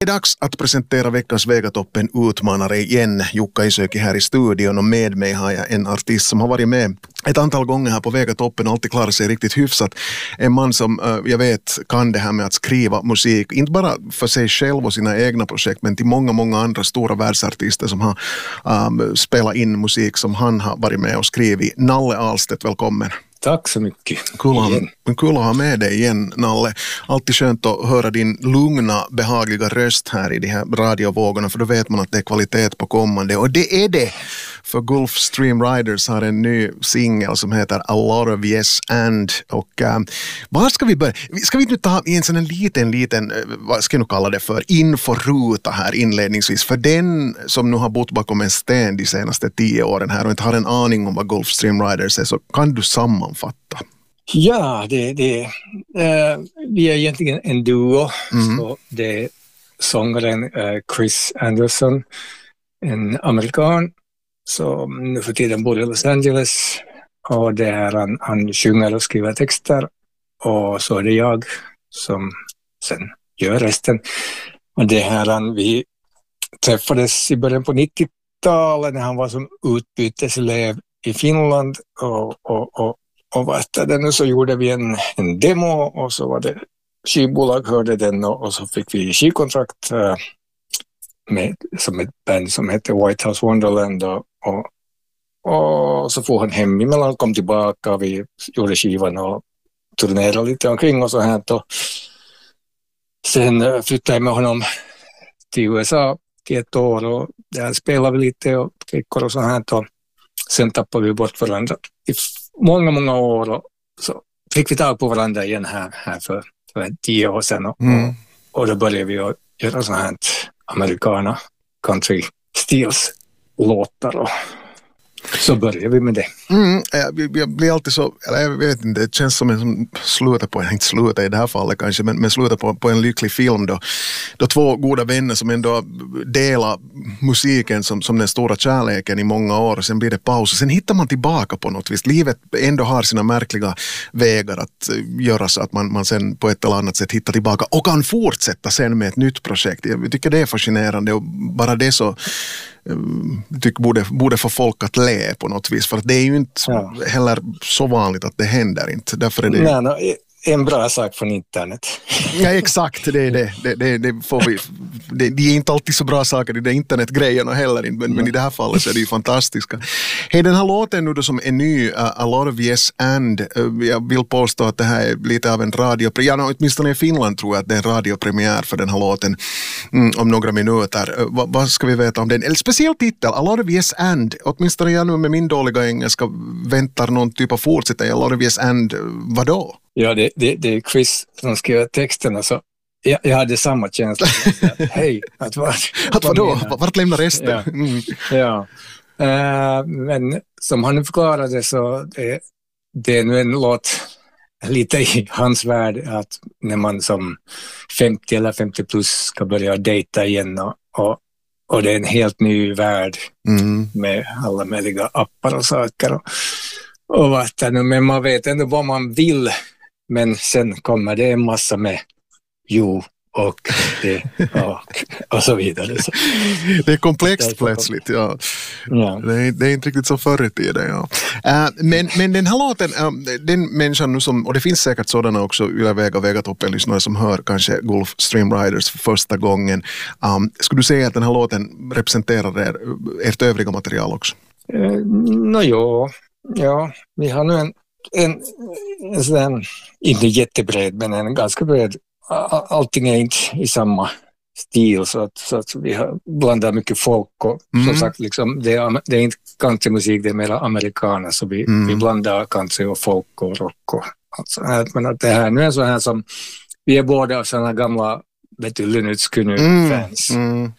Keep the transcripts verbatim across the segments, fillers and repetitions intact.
Det är dags att presentera veckans Vegatoppen utmanare igen. Jukka Isöki här i studion och med mig har jag en artist som har varit med ett antal gånger här på Vegatoppen och alltid klarat sig riktigt hyfsat. En man som uh, jag vet kan det här med att skriva musik, inte bara för sig själv och sina egna projekt men till många, många andra stora världsartister som har um, spelat in musik som han har varit med och skrivit. Nalle Ahlstedt, välkommen. Tack så mycket. Kul att, kul att ha med dig igen, Nalle. Alltid skönt att höra din lugna, behagliga röst här i de här radiovågorna, för då vet man att det är kvalitet på kommande. Och det är det, för Gulfstream Riders har en ny singel som heter A Lot of Yes And. Och äh, var ska vi börja? Ska vi nu ta i en sån en liten, liten, vad ska jag nu kalla det för, inforuta här inledningsvis. För den som nu har bott bakom en sten de senaste tio åren här och inte har en aning om vad Gulfstream Riders är, så kan du sammanfatta. Ja, det, det, eh, vi är egentligen en duo. Mm. Så det är sångaren eh, Chris Anderson, en amerikan som nu för tiden bor i Los Angeles. Och det är han, han sjunger och skriver texter. Och så är det jag som sen gör resten. Och det här han, vi träffades i början på nittiotalet när han var som utbyteselev i Finland och, och, och Och vad det nu så gjorde vi en, en demo och så var det skivbolag hörde den och, och så fick vi skivkontrakt uh, med som ett band som hette White House Wonderland och, och, och så får han hem emellan, kom tillbaka och vi gjorde skivan och turnerade lite omkring och så här. Och sen uh, flyttade jag med honom till U S A till ett år och där spelade vi lite och klickor och så här. Och sen tappade vi bort varandra i många, många år och så fick vi tag på varandra igen här, här för, för tio år sedan och, mm. och, och då började vi att göra sådana här americana country stils låtar och så började vi med det. Mm, jag, jag blir alltid så, eller jag vet inte, det känns som en som slutar på, inte slutar i det här fallet kanske, men, men slutar på, på en lycklig film då, då två goda vänner som ändå delar musiken som, som den stora kärleken i många år och sen blir det paus och sen hittar man tillbaka på något vis. Livet ändå har sina märkliga vägar att göra så att man, man sen på ett eller annat sätt hittar tillbaka och kan fortsätta sen med ett nytt projekt. Jag tycker det är fascinerande och bara det så tycker borde, borde få folk att le på något vis, för att det är ju inte ja. heller så vanligt att det händer inte. Därför är det Nej, no, en bra sak från internet. Ja, exakt, det är det. Det, det, det får vi. Det, det är inte alltid så bra saker i det internetgrejerna heller, men, mm. men i det här fallet så är det ju fantastiska. Hej, den här låten nu då som är ny, uh, A Lot of Yes And, uh, jag vill påstå att det här är lite av en radiopremiär, ja, åtminstone i Finland tror jag att det är en radiopremiär för den här låten mm, om några minuter. Uh, vad, vad ska vi veta om den? Eller speciell titel, A Lot of Yes And, åtminstone jag nu med min dåliga engelska väntar någon typ av fortsättning. A Lot of Yes And, vad då? Ja, det, det, det är Chris som skrev texterna så jag, jag hade samma känsla. Hej, att vad, att vadå? Vart lämnar resten? Ja, mm. ja. Uh, men som han förklarade så det, det är nu en låt lite i hans värld att när man som femtio eller femtio plus ska börja dejta igen och, och, och det är en helt ny värld mm. med alla möjliga appar och saker och, och vatten, men man vet ändå vad man vill. Men sen kommer det en massa med jo och det och, och så vidare. Så. Det är komplext plötsligt, ja. ja. Det, är, det är inte riktigt så förr i tiden, ja. Uh, men, men den här låten, uh, den människan nu som, och det finns säkert sådana också Yle Vega och Vegatoppen-lyssnare som hör kanske Gulfstream Riders för första gången. Um, skulle du säga att den här låten representerar er, ert övriga material också? Uh, no, ja. ja, vi har nu en En, en sån, inte jättebred men en ganska bred, allting är inte i samma stil så att, så att vi har blandat mycket folk och mm. som sagt liksom, det, är, det är inte countrymusik, det är mer amerikaner så vi, mm. vi blandar country och folk och rock och allt sånt här. Men att det här nu är så här som vi är båda sådana gamla vet du, Lynyrd Skynyrd-fans mm. mm.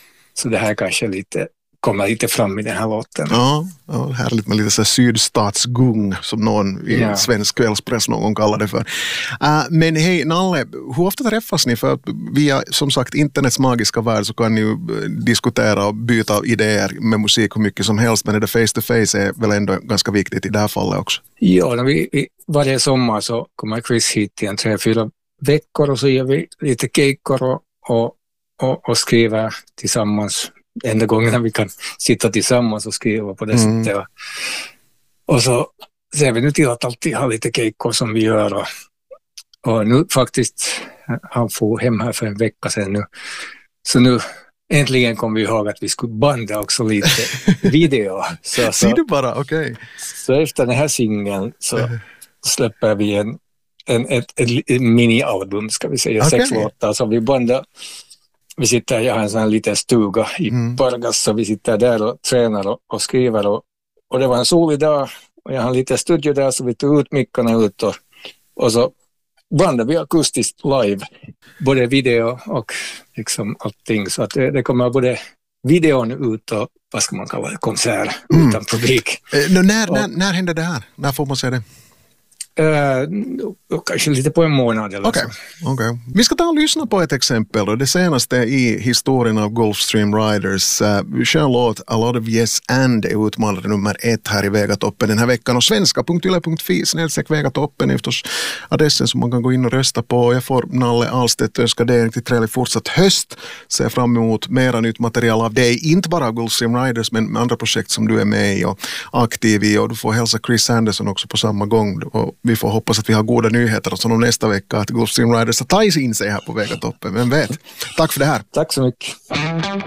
så det här kanske är lite kommer lite fram i den här låten. Ja, ja härligt med lite så sydstatsgung som någon i ja. svensk kvällspress någon gång kallar det för. Uh, men hej Nalle, hur ofta träffas ni? För att via som sagt internets magiska värld så kan ni ju diskutera och byta idéer med musik hur mycket som helst, men det där face to face är väl ändå ganska viktigt i det här fallet också. Ja, när vi, vi, varje sommar så kommer Chris hit i en tre, fyra veckor och så gör vi lite kejkor och, och och, och skriva tillsammans. Enda gången vi kan sitta tillsammans och skriva på det mm. sättet. Och så ser vi nu till att alltid ha lite keikor som vi gör. Och, och nu faktiskt, han får hem här för en vecka sedan nu. Så nu äntligen kom vi ihåg att vi skulle banda också lite video. Så, Ser du bara, okej. Okay. Så efter den här singeln så släpper vi en, en, ett, ett mini-album, ska vi säga, okay. sex låtar. Så vi bandar, vi sitter, jag har en sån här liten stuga i mm. Pargas, så vi sitter där och tränar och, och skriver. Och, och det var en solig dag och jag har lite studio där, så vi tog ut mickarna ut och, och så bandar vi akustiskt live, både video och liksom allting, så att det, det kommer både videon ut och vad ska man kalla det, konsert mm. utan publik. Eh, när, och, när, när händer det här? När får man se det? Uh, kanske lite på en månad eller okay. så. Okay. Vi ska ta och lyssna på ett exempel då. Det senaste i historien av Gulfstream Riders. Uh, Skön låt A Lot of Yes and är utmanare nummer ett här i Vegatoppen den här veckan. Och svenska punkt yle punkt fi snedstreck Vegatoppen är förstås adressen som man kan gå in och rösta på. Jag får Nalle Ahlstedt önska dig en riktigt trevlig fortsatt höst. Ser fram emot mera nytt material av dig. Inte bara Gulfstream Riders men med andra projekt som du är med i och aktiv i. Och du får hälsa Chris Anderson också på samma gång. Och vi får hoppas att vi har goda nyheter och så om nästa vecka att Gulfstream Riders tar in sig här på Vegatoppen. Vem vet? Tack för det här. Tack så mycket.